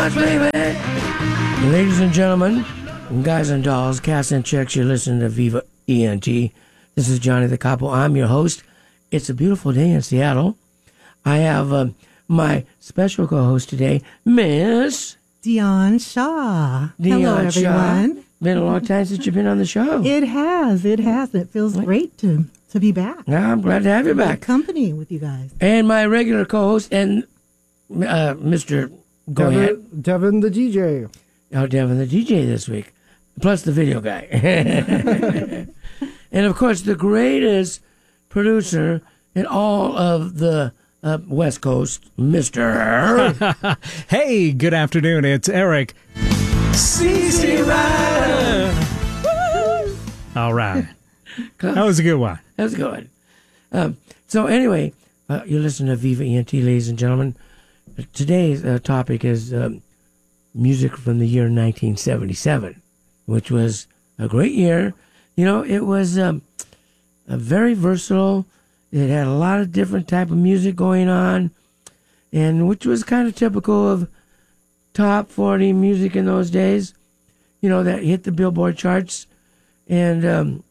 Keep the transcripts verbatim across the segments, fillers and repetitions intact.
Baby. Ladies and gentlemen, guys and dolls, cats and chicks, you're listening to Viva E N T. This is Johnny the Capo. I'm your host. It's a beautiful day in Seattle. I have uh, my special co-host today, Miss Dion Shaw. Dion Hello, everyone. Shaw. Been a long time since you've been on the show. It has. It has. It feels great to to be back. Yeah, I'm glad to have you back. Good company with you guys. And my regular co-host and uh, Mister Go Devin, ahead. Devin the D J. Oh, Devin the D J this week, plus the video guy. And, of course, the greatest producer in all of the uh, West Coast, Mister Hey, good afternoon. It's Eric. C Rider. All right. That was a good one. That was good. Um, so, anyway, uh, you listen to Viva E N T, ladies and gentlemen. Today's uh, topic is um, music from the year nineteen seventy-seven, which was a great year. You know, it was um, a very versatile. It had a lot of different type of music going on, and which was kind of typical of top forty music in those days. You know, that hit the Billboard charts. And um,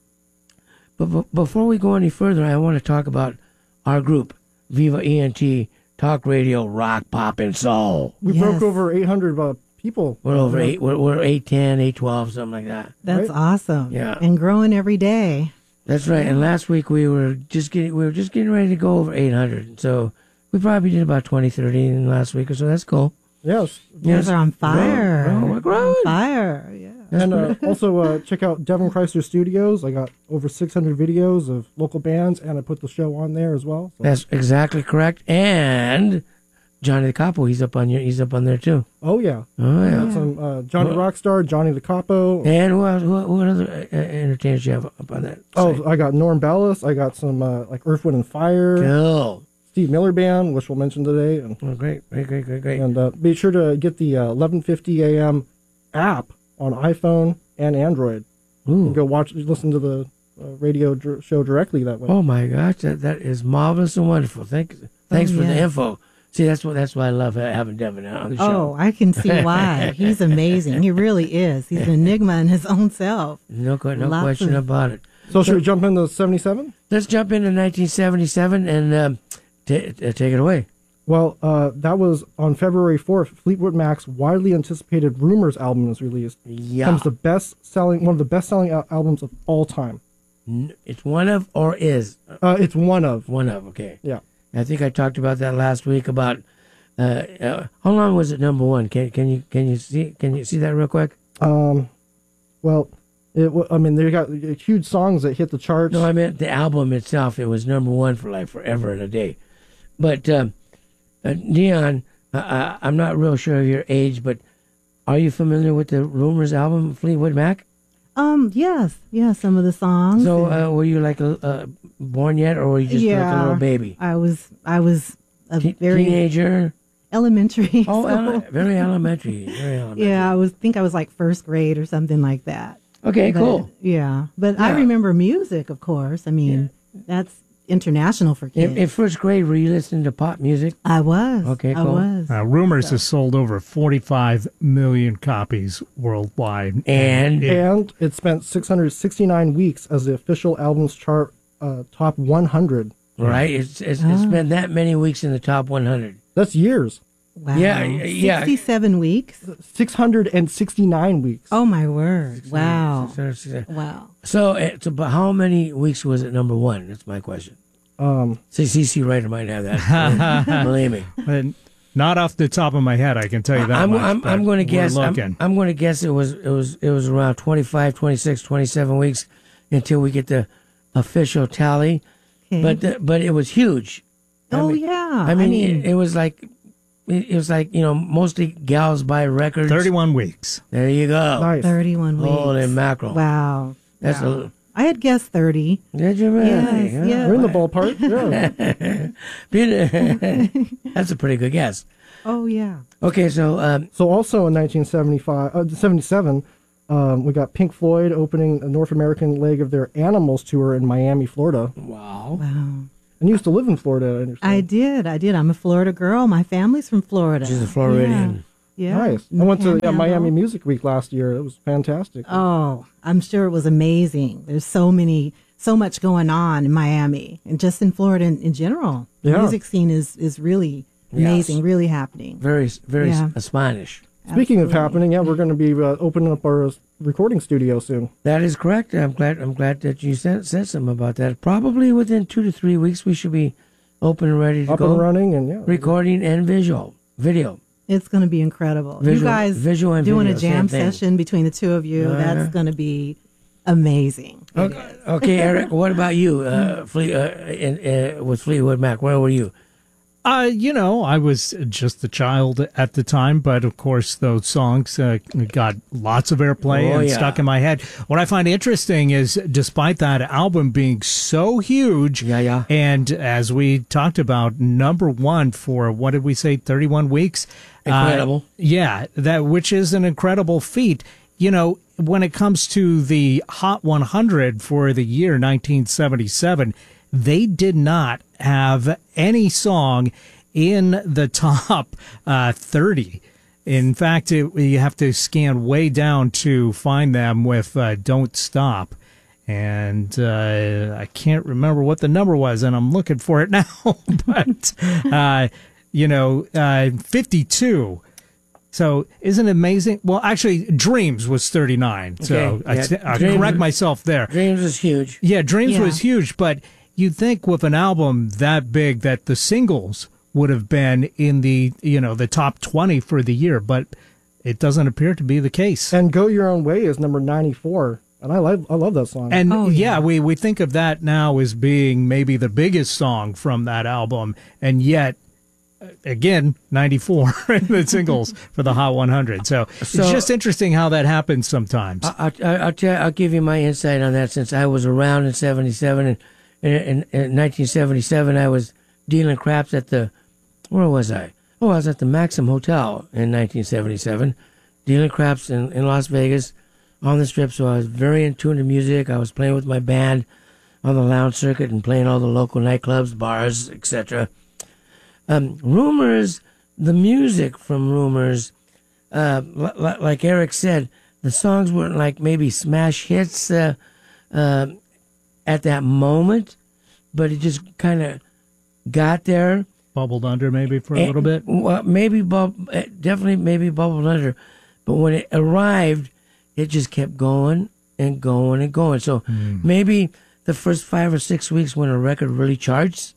but b- before we go any further, I want to talk about our group, Viva E N T. Talk radio, rock, pop, and soul. We Yes. broke over eight hundred uh, people. We're over eight. We're, we're eight ten, eight twelve, something like that. That's Right? awesome. Yeah. And growing every day. That's right. And last week we were just getting we were just getting ready to go over eight hundred. So we probably did about twenty, thirty in the last week or so. That's cool. Yes. You guys are on fire. Growing, growing, we're growing. On fire. Yeah. And uh, also uh, check out Devin Chrysler Studios. I got over six hundred videos of local bands, and I put the show on there as well. So. That's exactly correct. And Johnny the Capo, he's up on your he's up on there too. Oh, yeah. Oh yeah. Got some uh, Johnny Well- Rockstar, Johnny the Capo. And who else, what, what other uh, entertainers you have up on that? Oh, site? I got Norm Bellis. I got some uh, like Earth, Wind, and Fire. Cool. Steve Miller Band, which we'll mention today. And, Oh, great, great, great, great, great. and uh, be sure to get the uh, eleven fifty a m app on iPhone and Android. You Ooh. can go watch, listen to the uh, radio dr- show directly that way. Oh my gosh, that that is marvelous and wonderful. Thank, thanks Oh, for the yeah. info. See, that's what that's why I love having Devin on the show. Oh, I can see why. He's amazing. He really is. He's an enigma in his own self. No, que- no Lots question of- about it. So should we jump into seventy-seven? Let's jump into nineteen seventy-seven and um, t- t- take it away. Well, uh, that was on February fourth. Fleetwood Mac's widely anticipated Rumors album was released. Yeah, Becomes the best selling, one of the best selling al- albums of all time. N- it's one of or is Uh, it's one of. one of. Okay, Yeah. I think I talked about that last week. About uh, uh, how long was it number one? Can can you can you see can you see that real quick? Um, well, it. wa- I mean, they got huge songs that hit the charts. No, I meant the album itself. It was number one for like forever and a day. But um, uh, Dion, uh, uh, I'm not real sure of your age, but are you familiar with the Rumors album, Fleetwood Mac? Um, yes. Yeah, some of the songs. So and- uh, were you like a, uh, born yet, or were you just like a Yeah. little baby? I was I was a Te- very teenager? elementary. Oh, so- ele- very elementary. Very elementary. yeah, I was think I was like first grade or something like that. Okay, But, cool. Yeah, but I Yeah. remember music, of course. I mean, that's international for kids. In, in first grade, were you listening to pop music? I was. Okay, I cool. was. Uh, Rumors has sold over forty-five million copies worldwide. And it- And it spent six hundred sixty-nine weeks as the official albums chart uh, top one hundred. right, it's, it's, Ah. it's been that many weeks in the top one hundred. That's years. Wow. Yeah, yeah. Sixty-seven weeks. six hundred sixty-nine weeks. Oh my word! Wow. So, so, Wow. so, it's about how many weeks was it number one? That's my question. Um, See, C C Writer might have that. Believe me. but not off the top of my head, I can tell you that I'm, much. I'm, but I'm going to we're guess. I'm, looking. I'm going to guess it was it was it was around twenty-five, twenty-six, twenty-seven weeks until we get the official tally. Okay. But the, but it was huge. I oh mean- yeah. I mean, it, it was like it, it was like you know mostly gals buy records. thirty-one weeks. There you go. nice. thirty-one weeks. Holy mackerel! Wow. That's Wow. a. I had guessed thirty. Did you really? Yes, Yeah. yes. We're in the ballpark. Yeah. That's a pretty good guess. Oh yeah. Okay, so um, So also in nineteen seventy-five, uh, seventy-seven, um, we got Pink Floyd opening the North American leg of their Animals tour in Miami, Florida. wow. Wow. And you used to live in Florida, I understand. I did. I did. I'm a Florida girl. My family's from Florida. She's a Floridian. Yeah. Nice. I went to yeah, Panhandle. Miami Music Week last year. It was fantastic. Oh, I'm sure it was amazing. There's so many, so much going on in Miami and just in Florida in, in general. The Yeah. music scene is, is really amazing, Yes. really happening. Very, very Yeah. Spanish. Speaking of Absolutely. happening, yeah, we're going to be uh, opening up our uh, recording studio soon. That is correct. I'm glad. I'm glad that you said said something about that. Probably within two to three weeks, we should be open and ready to Up go. and running, and yeah. Recording and visual, video. It's going to be incredible. Visual- you guys visual and doing video, a jam same thing. session between the two of you, Uh-huh. that's going to be amazing. It Okay, is. okay, Eric. What about you? Uh, Fleet, uh, in, uh, with Fleetwood Mac, where were you? Uh, you know, I was just a child at the time, but of course those songs uh, got lots of airplay Oh, and yeah. stuck in my head. What I find interesting is despite that album being so huge, Yeah, yeah. and as we talked about, number one for, what did we say, thirty-one weeks? Incredible. Uh, yeah, that which is an incredible feat. You know, when it comes to the Hot one hundred for the year nineteen seventy-seven, they did not have any song in the top uh, thirty. In fact, it, you have to scan way down to find them with uh, Don't Stop. And uh, I can't remember what the number was, and I'm looking for it now. But, uh, you know, uh, fifty-two. So isn't it amazing? Well, actually, Dreams was thirty-nine. So Okay, I, yeah, t- I Dreams- correct myself there. Dreams is huge. Yeah, Dreams Yeah. was huge, but you'd think with an album that big that the singles would have been in the, you know, the top twenty for the year, but it doesn't appear to be the case. And Go Your Own Way is number ninety-four, and I love I love that song. And Oh, yeah, yeah. we, we think of that now as being maybe the biggest song from that album, and yet, uh, again, ninety-four in the singles for the Hot one hundred. So, So- it's just interesting how that happens sometimes. I, I, I'll tell. I'll give you my insight on that since I was around in seventy-seven and in, in, in nineteen seventy-seven I was dealing craps at the where was I? Oh, I was at the Maxim Hotel in nineteen seventy-seven, dealing craps in, in Las Vegas on the Strip. So I was very in tune to music. I was playing with my band on the lounge circuit and playing all the local nightclubs, bars, et cetera. Um, Rumors, the music from Rumors, uh, l- l- like Eric said, the songs weren't like maybe smash hits uh, uh, at that moment, but it just kind of got there. Bubbled under maybe for a little bit. Well, maybe bub- eh, definitely maybe bubbled under, but when it arrived, it just kept going and going and going. So maybe the first five or six weeks when a record really charts,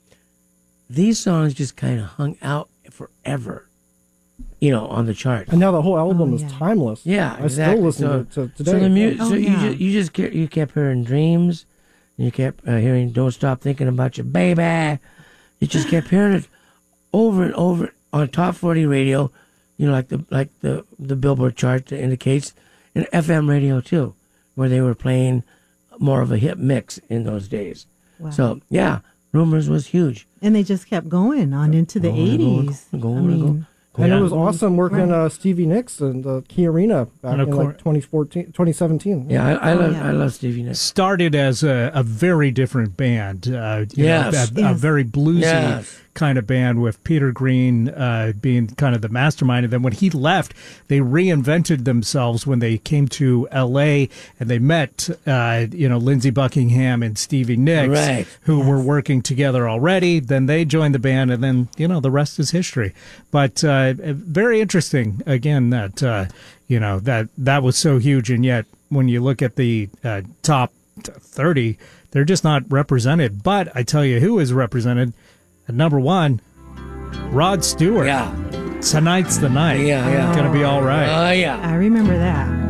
these songs just kind of hung out forever, you know, on the chart. And now the whole album Oh, is yeah. timeless. Yeah, I exactly. still listen so, to it to today. So the mu- Oh, so you yeah. just you just ke- you kept hearing Dreams, you kept uh, hearing Don't Stop Thinking About Your Baby. You just kept hearing it over and over on top forty radio, you know, like the like the the Billboard chart indicates, and F M radio too, where they were playing more of a hip mix in those days. Wow. So yeah, Rumors was huge. And they just kept going on into the Going and going, eighties. going I and mean, going. And Yeah. it was awesome working Right. uh, Stevie Nicks and the Key Arena back And of in course- like twenty fourteen, twenty seventeen. Yeah, I, I Oh, love yeah. I love Stevie Nicks. Started as a, a very different band, uh, you Yes. know, a, a Yes. very bluesy Yes. kind of band with Peter Green uh, being kind of the mastermind. And then when he left, they reinvented themselves when they came to L A and they met, uh, you know, Lindsey Buckingham and Stevie Nicks, Right. who were working together already. Then they joined the band, and then, you know, the rest is history. But uh, very interesting, again, that, uh, you know, that that was so huge. And yet, when you look at the uh, top thirty, they're just not represented. But I tell you who is represented. At number one, Rod Stewart. Yeah, Tonight's the night. Yeah, yeah. Gonna be all right. oh yeah. I remember that.